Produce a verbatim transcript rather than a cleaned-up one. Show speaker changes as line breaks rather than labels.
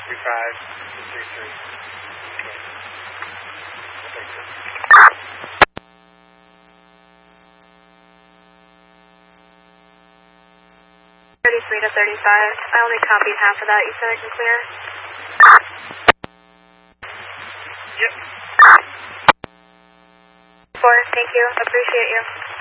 two five, two three three. Okay. Thank you.
thirty-three to thirty-five. I only copied half of that. You said I can clear?
Yep.
Four, thank you. Appreciate you.